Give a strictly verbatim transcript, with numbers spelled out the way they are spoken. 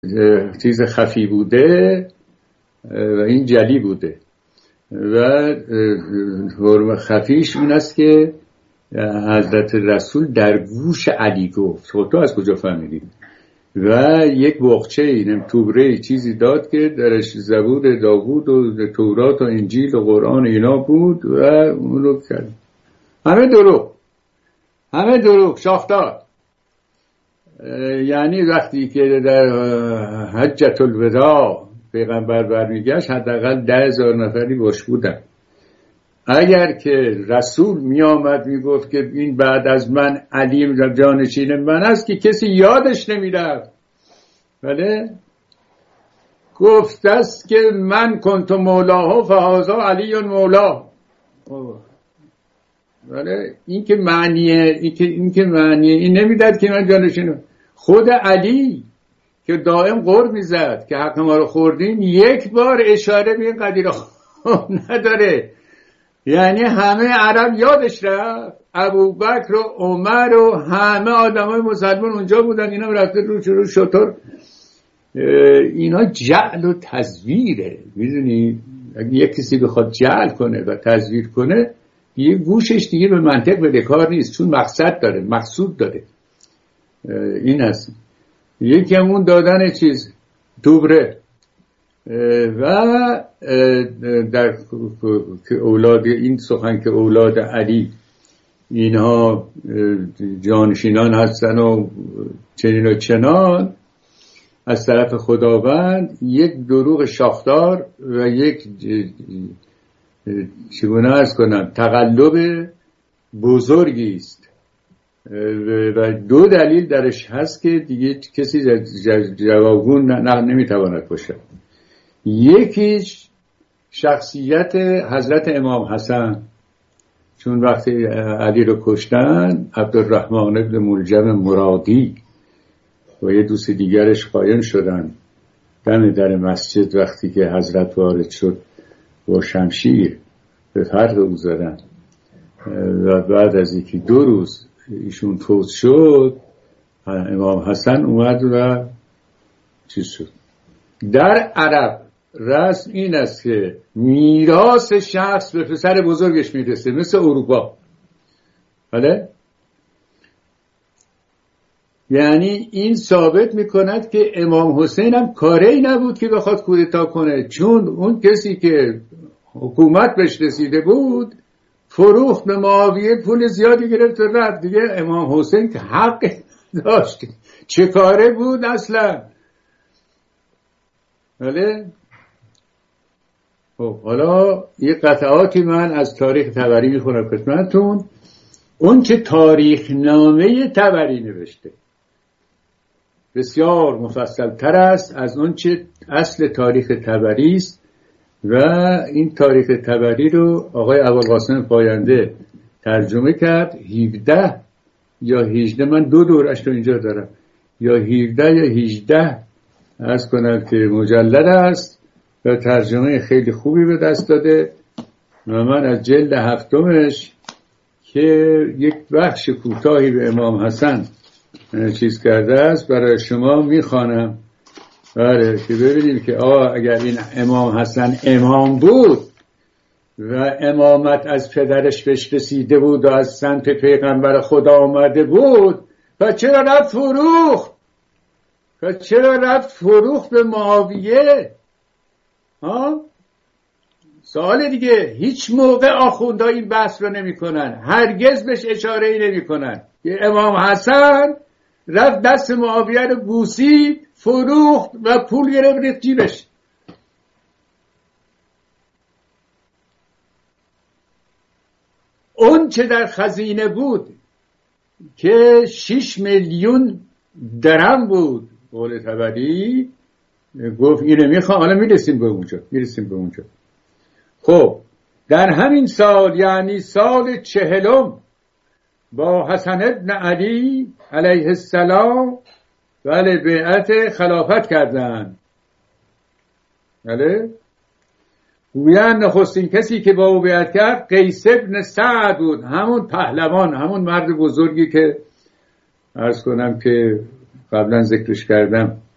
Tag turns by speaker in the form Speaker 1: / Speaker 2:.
Speaker 1: چیز خفی بوده و این جلی بوده و حرم خفیش این است که حضرت رسول در گوش علی گفت. خب تو از کجا فهمیدی؟ و یک بخچه اینم توبره چیزی داد که درش زبور داوود و تورات و انجیل و قرآن اینا بود و اون رو کرد. همه دروغ، همه دروغ، شاختار. یعنی وقتی که در حجت الوداع پیغمبر برمیگشت حداقل ده هزار نفری باش بودن. اگر که رسول می آمد می گفت که این بعد از من علی جانشین من است که کسی یادش نمی رفت. بله گفت است که من کنت مولاه فهذا علی مولا. بله این که معنیه این که این که معنیه این نمیداد که من جانشینم. خود علی که دائم غر میزد که حق ما رو خوردین یک بار اشاره به این قضیه نداره. یعنی همه عرب یادش رفت، ابوبکر و عمر و همه آدمای مسلمان اونجا بودن، اینا رفته رو رو شطور. اینا جعل و تزویره. میدونی اگه یک کسی بخواد جعل کنه و تزویر کنه یه گوشش دیگه به منطق بده کار نیست، چون مقصد داره، مقصود داره. این هست. یکی همون دادن چیز دوبره و در که اولاد این سخن که اولاد علی اینها جانشینان هستن و چنین و چنان از طرف خداوند، یک دروغ شاخدار و یک چگونه ارز کنم تقلب بزرگی است و دو دلیل درش هست که دیگه کسی جوابگو نمیتواند باشه. یکیش شخصیت حضرت امام حسن، چون وقتی علی رو کشتن عبدالرحمن ابن ملجم مرادی و یه دوست دیگرش قایم شدن دم در مسجد وقتی که حضرت وارد شد با شمشیر به فرق او زدن و بعد از یکی دو روز ایشون فوت شد، امام حسن اومد و چیز شد. در عرب رسم این است که میراث شخص به پسر بزرگش میرسه، مثل اروپا. بله؟ یعنی این ثابت میکند که امام حسین هم کاری نبود که بخواد کودتا کنه، چون اون کسی که حکومت بهش رسیده بود فروخت به معاویه، پول زیادی گرفت و رفت دیگه. امام حسین که حق داشت، چه کاره بود اصلا؟ بله؟ خب حالا یه قطعاتی من از تاریخ طبری میخونم خدمتتون. اون که تاریخ نامه طبری نوشته بسیار مفصل تر است از اون چه اصل تاریخ طبری است و این تاریخ طبری رو آقای ابوالقاسم پاینده ترجمه کرد. هفده یا هجده، من دو دورش رو اینجا دارم، یا هفده یا هجده عرض کنم که مجلد است و ترجمه خیلی خوبی به دست داده و من از جلد هفتمش که یک بخش کوتاهی به امام حسن چیز کرده است برای شما میخوانم. بله که ببینید که آه اگر این امام حسن امام بود و امامت از پدرش بهش رسیده بود و از سمت پیغمبر خدا آمده بود و چرا رفت فروخت و چرا رفت فروخت به معاویه؟ ها سوال دیگه. هیچ موقع آخونده این بحث رو نمی کنن، هرگز بهش اشاره ای نمی کنن که امام حسن رفت دست معاویه رو بوسید، فروخت و پول گرفت جیبش. اون چه در خزینه بود که شش میلیون درم بود، قول طبری گفت اینو میخوام. حالا میرسیم به اونجا میرسیم به اونجا خب در همین سال، یعنی سال چهلم، با حسن ابن علی علیه السلام بله بیعت خلافت کردن. بله گویند نخستین کسی که با او بیعت کرد قیس ابن سعد بود، همون پهلوان، همون مرد بزرگی که عرض کنم که قبلا ذکرش کردم